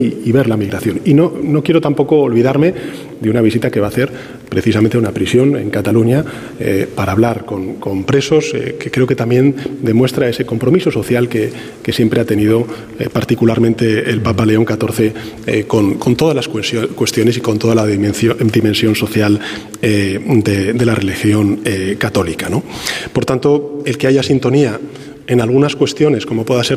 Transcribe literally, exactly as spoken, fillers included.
y, y ver la migración. Y no, no quiero tampoco olvidarme de una visita que va a hacer precisamente a una prisión en Cataluña eh, para hablar con, con presos, eh, que creo que también demuestra ese compromiso social que, que siempre ha tenido eh, particularmente el Papa León catorce eh, con, con todas las cuestiones y con toda la dimensión, dimensión social eh, de, de la religión eh, católica, ¿no? Por tanto, el que haya sintonía en algunas cuestiones, como pueda ser